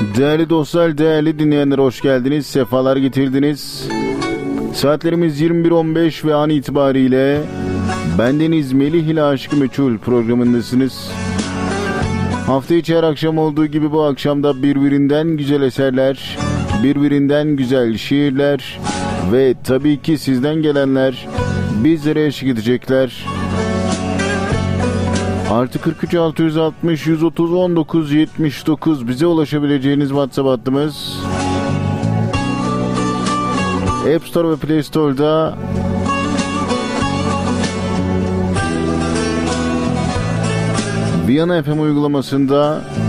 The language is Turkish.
Değerli dostlar, değerli dinleyenler, hoş geldiniz, sefalar getirdiniz. Saatlerimiz 21.15 ve an itibariyle bendeniz Melih ile Aşk-ı Meçhul programındasınız. Hafta içi her akşam olduğu gibi bu akşamda birbirinden güzel eserler, birbirinden güzel şiirler ve tabii ki sizden gelenler bizlere eşlik edecekler. Artı 43 660 130 19 79 bize ulaşabileceğiniz WhatsApp hattımız. App Store ve Play Store'da Viyana FM uygulamasında